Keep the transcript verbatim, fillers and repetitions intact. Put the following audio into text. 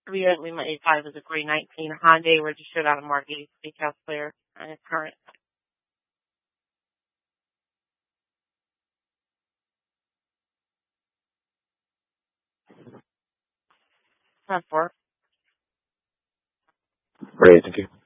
Recently, my A five is a gray nineteen Hyundai registered out of Margate, Steakhouse Player, and it's current. ten four. Great, thank you.